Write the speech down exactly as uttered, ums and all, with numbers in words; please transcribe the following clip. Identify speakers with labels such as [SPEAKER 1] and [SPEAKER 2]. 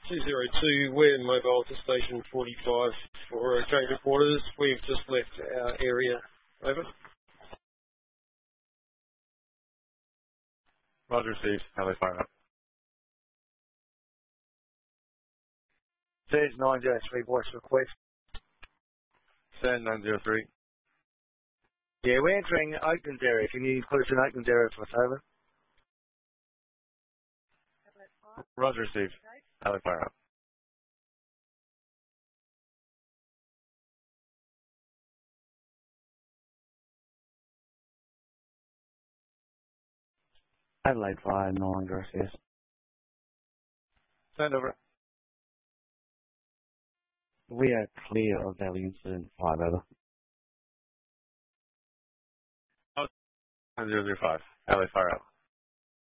[SPEAKER 1] two zero two, we're mobile to station forty-five for change of quarters. We've just left our area. Over.
[SPEAKER 2] Roger, Steve. Heli fire up.
[SPEAKER 3] Sage nine zero three, voice request.
[SPEAKER 2] Sand nine zero three.
[SPEAKER 3] Yeah, we're entering Oakland's area. Can you put us in Oakland's area for us, over?
[SPEAKER 2] Roger, Steve. Heli fire up.
[SPEAKER 4] Adelaide five nine, gracias.
[SPEAKER 2] Send over.
[SPEAKER 4] We are clear of Valley Incident five, over.
[SPEAKER 2] nine zero zero five. Heli fire up.